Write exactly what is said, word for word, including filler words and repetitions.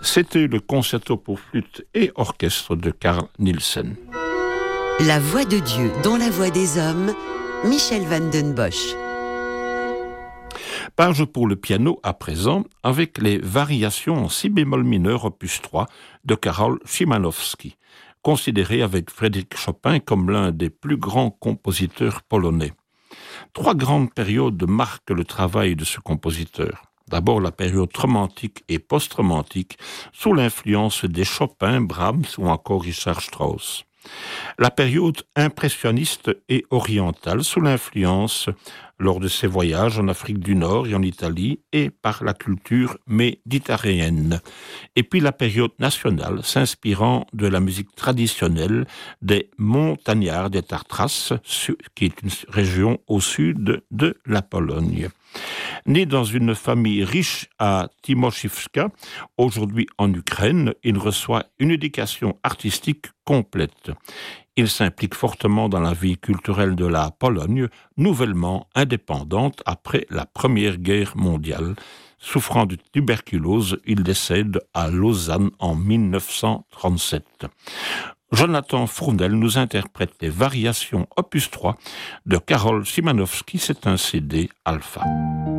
C'était le concerto pour flûte et orchestre de Carl Nielsen. La voix de Dieu dans la voix des hommes, Michel van den Bosch. Page pour le piano à présent, avec les variations en si bémol mineur opus trois de Karol Szymanowski, considéré avec Frédéric Chopin comme l'un des plus grands compositeurs polonais. Trois grandes périodes marquent le travail de ce compositeur. D'abord la période romantique et post-romantique, sous l'influence des Chopin, Brahms ou encore Richard Strauss. La période impressionniste et orientale, sous l'influence, lors de ses voyages en Afrique du Nord et en Italie, et par la culture méditerranéenne. Et puis la période nationale, s'inspirant de la musique traditionnelle des montagnards des Tatras, qui est une région au sud de la Pologne. Né dans une famille riche à Timoshivka, aujourd'hui en Ukraine, il reçoit une éducation artistique complète. Il s'implique fortement dans la vie culturelle de la Pologne, nouvellement indépendante après la Première Guerre mondiale. Souffrant de tuberculose, il décède à Lausanne en mille neuf cent trente-sept. Jonathan Fournel nous interprète les variations opus trois de Karol Szymanowski, c'est un C D Alpha.